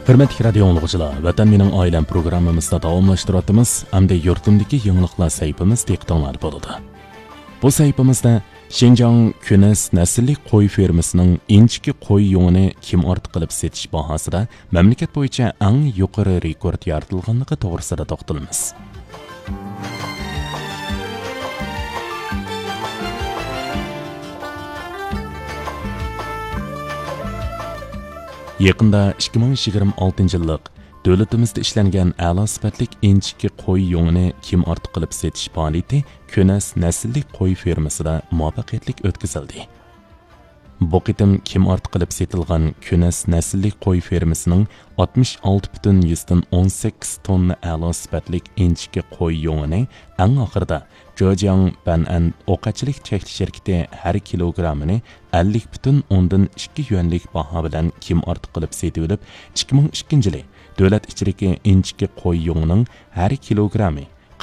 Hürmetli radio anlıqçılar, Vatan Mening Oilam programmamizda davomlashtiryapmiz. Hamda yurtimdagi yangiliklar sayfimiz diqqatinglar bo'ladi. Bu sayfimizda Xinjiang Kunas naslli qo'y fermasining inchki qo'y yungini kim ortiq qilib setish bahosida mamlakat bo'yicha eng yuqori rekord yaratilganligi to'g'risida to'xtalamiz. Yaqında 2026 yillik davlatimizda ishlangan a'lo sifatli inchki qo'y yungini kim ortiq qilib setish faoliyati Kunas naslli qo'y fermasida muvaffaqiyatli o'tkazildi. Bu qitim kim ortiq qilib setilgan Kunas naslli qo'y fermasining 66,18 tonna a'lo sifatli inchki qo'y yungini eng oxirida Zhejiang Ban'an o'qachilik chekli shirkati har kilogrammini 50,2 yuanlik baho bilan kim ortiq qilib setib olib, 2002 yili davlat ichidagi inchki qo'y yungining har kilogrammi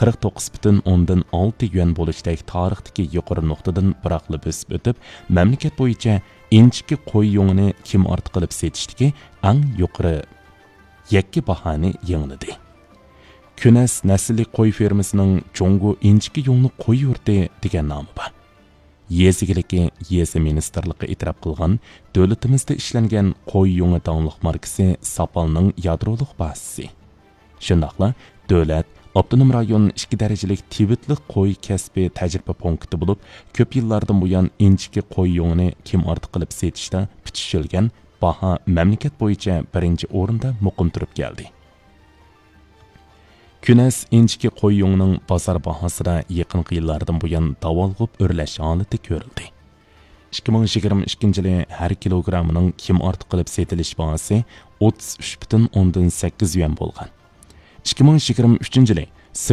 49,6 yuan bo'lishidagi tarixdagi yuqori nuqtadan biroqli bosib o'tib, mamlakat bo'yicha inchki qo'y yungini kim ortiq qilib setishdagi eng yuqori yakka bahoni yangladi. Kunas naslli qo'y fermasining Jongo inchki yungni qo'y yurti degan nomi bor. Yezigiligi Yezi ministerligi e'tirof qilgan davlatimizda ishlangan qo'y yungi donliq markasi Sapalning yadroliq bazasi. Shundaqla davlat Abdunum rayon 2 darajalik Tibetlik qo'y kasbi tajriba punkti bo'lib, ko'p yillardan buyon inchki qo'y yungini kim ortiq qilib setishda bitishilgan baho mamlakat bo'yicha birinchi o'rinda muqim turib keldi. Kunas inchki qo'y yungining bozor bahosida yaqinqi yillardan buyon davolg'ib o'rlash holati ko'rildi. 2022 yili har kilogrammining kim ortiq qilib setilish bahosi 33,8 yuan bo'lgan. 2023 yili